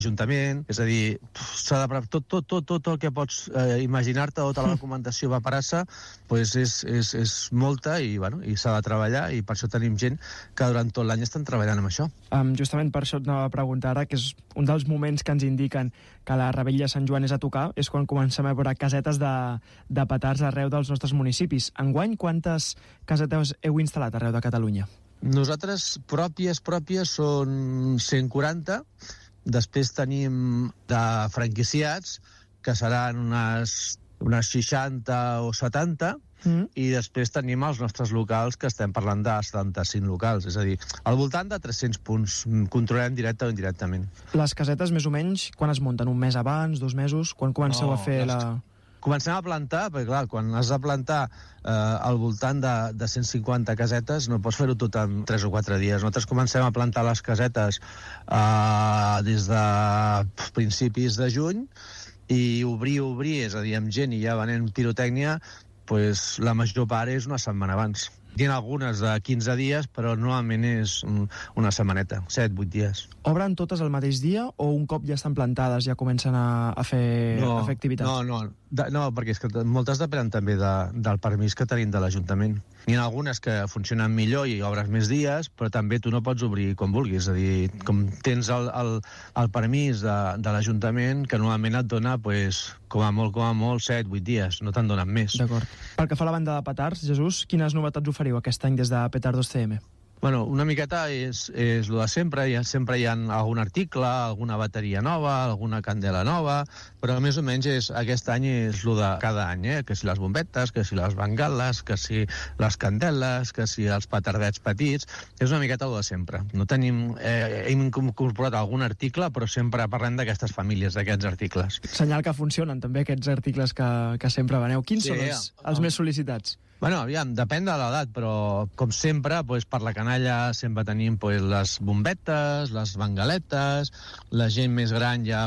Ajuntament, és a dir, s'ha de tot el que pots imaginar-te, tota la documentació va per assa, doncs és molta i s'ha de treballar, i per això tenim gent que durant tot l'any estan treballant amb això. Justament per això et anava a preguntar ara, que és un dels moments que ens indiquen que la Revetlla de Sant Joan és a tocar, és quan comencem a veure casetes de petards arreu dels nostres municipis. Enguany, quantes casetes heu instal·lat arreu de Catalunya? Nosaltres, pròpies, són 140. Després tenim de franquiciats, que seran unes 60 o 70, i després tenim els nostres locals, que estem parlant de 75 locals, és a dir, al voltant de 300 punts controlem directe o indirectament. Les casetes, més o menys, quan es munten? Un mes abans, 2 mesos? Quan comenceu a fer Comencem a plantar, perquè clar, quan has de plantar al voltant de 150 casetes, no pots fer-ho tot en 3 o 4 dies. Nosaltres comencem a plantar les casetes des de principis de juny, i obrir, és a dir, amb gent i ja venent pirotècnia, doncs la major part és una setmana abans. Hi ha algunes de 15 dies, però normalment és una setmaneta, 7-8 dies. Obren totes el mateix dia o un cop ja estan plantades ja comencen a fer activitat? No, perquè és que moltes depenen també del permís que tenim de l'Ajuntament. Hi ha algunes que funcionen millor i obres més dies, però també tu no pots obrir com vulguis. És a dir, com tens el permís de l'Ajuntament, que normalment et dona, com a molt, 7-8 dies, no te'n donen més. D'acord. Pel que fa a la banda de petards, Jesús, quines novetats oferiu aquest any des de Petardos CM? Bueno, una miqueta és el de sempre, sempre hi ha algun article, alguna bateria nova, alguna candela nova, però més o menys aquest any és el de cada any, que si les bombetes, que si les bengales, que si les candeles, que si els petardets petits, és una miqueta el de sempre. No tenim, hem incorporat algun article, però sempre parlem d'aquestes famílies, d'aquests articles. Senyal que funcionen també aquests articles que sempre veneu. Quins són els més sol·licitats? Bueno, aviam, depèn de l'edat, però com sempre, per la canalla sempre tenim les bombetes, les bengaletes, la gent més gran ja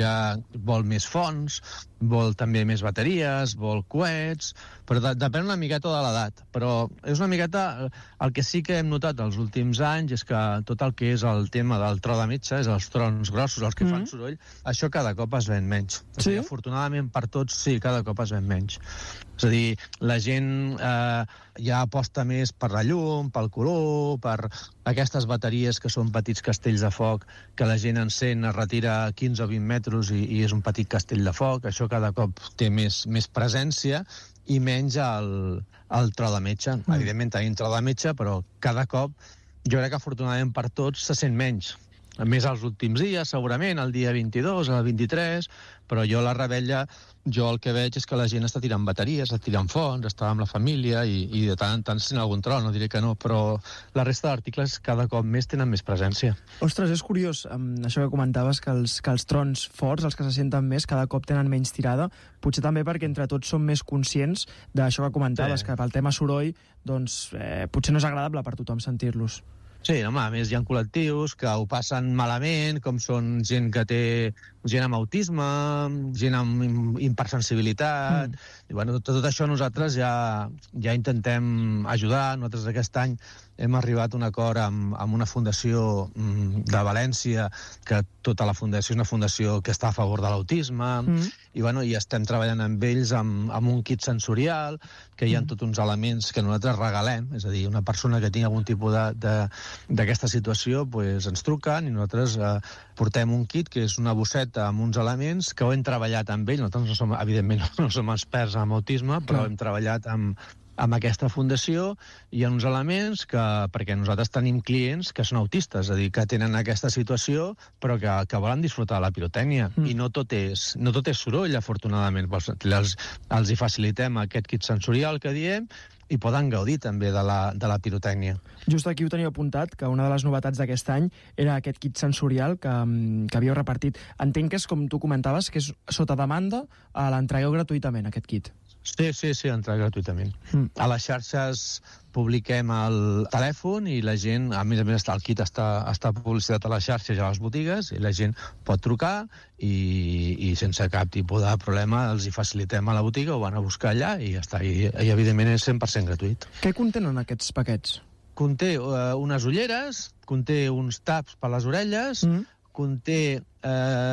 vol més fonts, vol també més bateries, vol coets, però depèn una miqueta de l'edat. Però és una miqueta el que sí que hem notat els últims anys, és que tot el que és el tema del tro de metge, és els trons grossos, els que fan soroll, això cada cop es ven menys. Sí? Afortunadament per tots, sí, cada cop es ven menys. És a dir, la gent ja aposta més per la llum, pel color, per aquestes bateries que són petits castells de foc, que la gent encén, es retira 15 o 20 metres i és un petit castell de foc. Això cada cop té més presència i menys el tro de metge. Evidentment tenim tro de metge, però cada cop jo crec que afortunadament per tots se sent menys. A més, els últims dies, segurament, el dia 22, el 23, però jo a la Revetlla, el que veig és que la gent està tirant bateries, està tirant fonts, està amb la família i de tant en tant sent algun tron, no diré que no, però la resta d'articles cada cop més tenen més presència. Ostres, és curiós, això que comentaves, que els trons forts, els que se senten més, cada cop tenen menys tirada, potser també perquè entre tots som més conscients d'això que comentaves, que pel tema soroll, doncs potser no és agradable per tothom sentir-los. Sí, home, a més hi ha col·lectius que ho passen malament, com són gent que té gent amb autisme, gent amb hipersensibilitat, i bueno, tot això nosaltres ja intentem ajudar. Nosaltres aquest any hem arribat a un acord amb una fundació de València, que tota la fundació és una fundació que està a favor de l'autisme, i estem treballant amb ells amb un kit sensorial, que hi ha tots uns elements que nosaltres regalem, és a dir, una persona que tingui algun tipus d'aquesta situació ens truquen i nosaltres portem un kit que és una bosseta amb uns elements que ho hem treballat amb ells. Nosaltres evidentment no som experts en autisme, però hem treballat amb aquesta fundació. Hi ha uns elements perquè nosaltres tenim clients que són autistes, és a dir, que tenen aquesta situació però que volen disfrutar de la pirotècnia, i no tot és soroll, afortunadament. Els hi facilitem aquest kit sensorial que diem i poden gaudir també de la pirotècnia. Just aquí ho tenia apuntat, que una de les novetats d'aquest any era aquest kit sensorial que havíeu repartit. Entenc que és, com tu comentaves, que és sota demanda, l'entregueu gratuïtament, aquest kit. Sí, entrega gratuïtament. A les xarxes publiquem el telèfon i la gent, a més el kit està publicitat a les xarxes i a les botigues, i la gent pot trucar i sense cap tipus de problema els hi facilitem a la botiga, ho van a buscar allà i ja està. I evidentment és 100% gratuït. Què contenen aquests paquets? Conté unes ulleres, conté uns taps per les orelles, conté